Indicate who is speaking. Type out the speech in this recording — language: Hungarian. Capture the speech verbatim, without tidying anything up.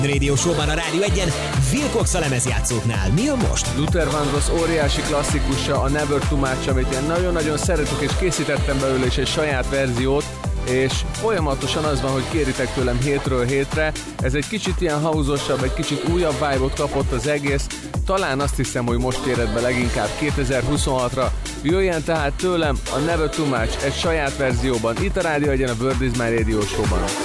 Speaker 1: Radio Show-ban a Rádió egyen, Wilcox a lemezjátszóknál. Mi a most?
Speaker 2: Luther Vandross óriási klasszikusa, a Never Too Much, amit én nagyon-nagyon szeretek, és készítettem belőle is egy saját verziót, és folyamatosan az van, hogy kéritek tőlem hétről hétre. Ez egy kicsit ilyen house-osabb, egy kicsit újabb vibe-ot kapott az egész. Talán azt hiszem, hogy most éred be leginkább kétezer-huszonhatra. Jöjjen tehát tőlem a Never Too Much egy saját verzióban, itt a Rádió egyen a World is My Radio Show-ban.